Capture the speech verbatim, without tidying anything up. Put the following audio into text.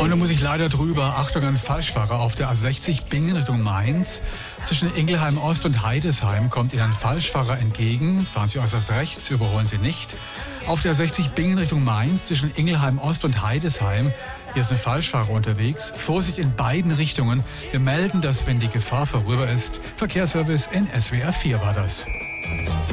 Und da muss ich leider drüber. Achtung an Falschfahrer auf der A sechzig Bingen Richtung Mainz. Zwischen Ingelheim Ost und Heidesheim kommt Ihnen ein Falschfahrer entgegen. Fahren Sie äußerst rechts, überholen Sie nicht. Auf der A sechzig Bingen Richtung Mainz zwischen Ingelheim Ost und Heidesheim. Hier ist ein Falschfahrer unterwegs. Vorsicht in beiden Richtungen. Wir melden das, wenn die Gefahr vorüber ist. Verkehrsservice in S W R vier war das.